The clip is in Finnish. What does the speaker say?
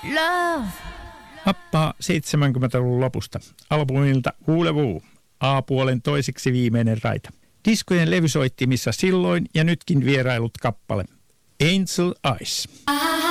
Love. Appaa 70-luvun lopusta. Albumilta Voulez-Vous. A-puolen toiseksi viimeinen raita. Diskojen levysoittimissa silloin ja nytkin vierailut kappale. Angel Eyes.